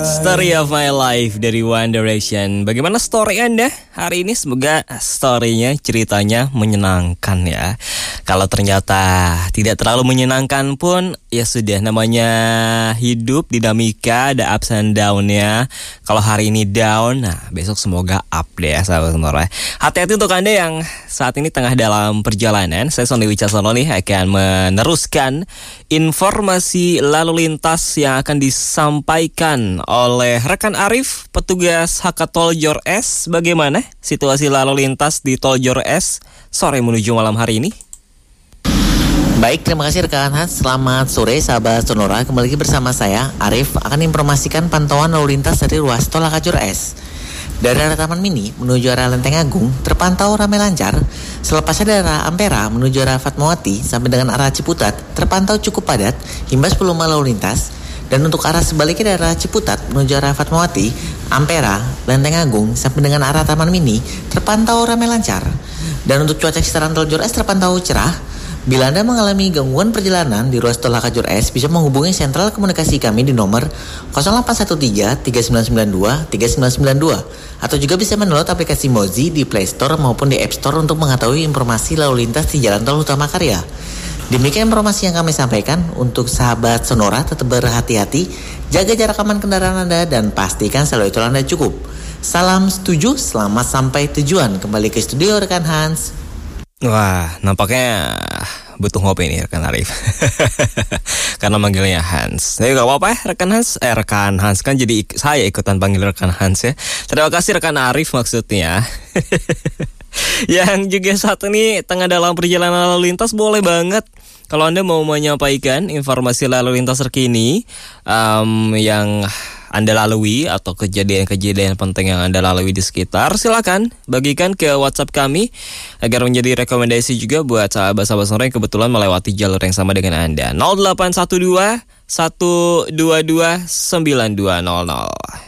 Story of My Life dari One Direction. Bagaimana story Anda hari ini? Semoga story-nya, ceritanya menyenangkan ya. Kalau ternyata tidak terlalu menyenangkan pun, ya sudah, namanya hidup, dinamika, ada ups and down-nya. Kalau hari ini down, nah besok semoga up deh ya sahabat Sonora. Hati-hati untuk Anda yang saat ini tengah dalam perjalanan. Saya Sony Wicaksono nih akan meneruskan informasi lalu lintas yang akan disampaikan oleh rekan Arif, petugas HK Tol Jor S. Bagaimana situasi lalu lintas di Tol Jor S sore menuju malam hari ini? Baik, terima kasih rekan Hans. Selamat sore sahabat Sonora. Kembali lagi bersama saya, Arif, akan informasikan pantauan lalu lintas dari ruas Tol HK Jor S. Dari arah Taman Mini menuju arah Lenteng Agung terpantau ramai lancar. Selepasnya dari arah Ampera menuju arah Fatmawati sampai dengan arah Ciputat terpantau cukup padat, imbas volume lalu lintas. Dan untuk arah sebaliknya dari arah Ciputat menuju arah Fatmawati, Ampera, Lenteng Agung sampai dengan arah Taman Mini terpantau ramai lancar. Dan untuk cuaca sekitaran Tol Jor S terpantau cerah. Bila Anda mengalami gangguan perjalanan di ruas Tol HK Jor S, bisa menghubungi sentral komunikasi kami di nomor 0813-3992-3992 atau juga bisa mendownload aplikasi Mozi di Play Store maupun di App Store untuk mengetahui informasi lalu lintas di Jalan Tol Utama Karya. Demikian informasi yang kami sampaikan. Untuk sahabat Sonora, tetap berhati-hati, jaga jarak aman kendaraan Anda, dan pastikan selalu itu Anda cukup. Salam setuju, selamat sampai tujuan. Kembali ke studio rekan Hans. Wah, nampaknya butuh ngopi nih rekan Arif. Karena manggilnya Hans. Tapi gak apa-apa ya rekan Hans. Rekan Hans kan jadi saya ikutan panggil rekan Hans ya. Terima kasih rekan Arif maksudnya. Yang juga saat ini tengah dalam perjalanan lalu lintas, boleh banget kalau Anda mau menyampaikan informasi lalu lintas terkini yang Anda lalui atau kejadian-kejadian penting yang Anda lalui di sekitar, silakan bagikan ke WhatsApp kami agar menjadi rekomendasi juga buat sahabat-sahabat Sonora yang kebetulan melewati jalur yang sama dengan Anda. 0812 122 9200.